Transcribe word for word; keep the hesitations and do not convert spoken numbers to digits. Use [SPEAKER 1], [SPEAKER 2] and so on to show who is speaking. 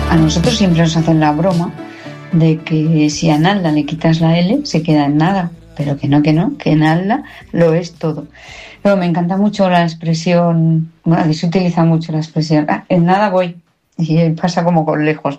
[SPEAKER 1] A nosotros siempre nos hacen la broma de que si a Nalda le quitas la L, se queda en nada. Pero que no, que no, que Nalda lo es todo. Luego me encanta mucho la expresión, bueno, aquí se utiliza mucho la expresión, ah, en nada voy. Y pasa como con lejos.